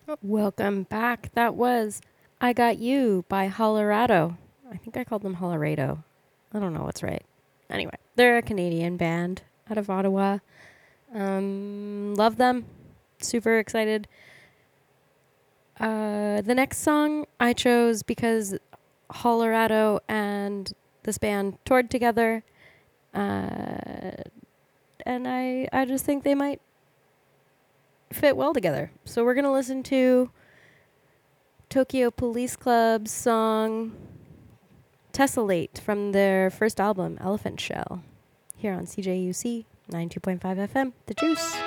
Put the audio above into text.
Welcome back. That was I Got You by Hollerado. I think I called them Hollerado. I don't know what's right. Anyway, they're a Canadian band out of Ottawa. Love them. Super excited. The next song I chose because Hollerado and this band toured together. And I just think they might fit well together. So we're going to listen to Tokyo Police Club's song Tessellate from their first album, Elephant Shell, here on CJUC 92.5 FM, The Juice.